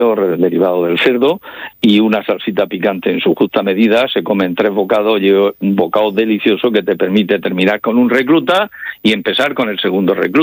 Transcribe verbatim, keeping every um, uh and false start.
derivado del cerdo, y una salsita picante en su justa medida. Se comen tres bocados y un bocado delicioso que te permite terminar con un recluta y empezar con el segundo recluta.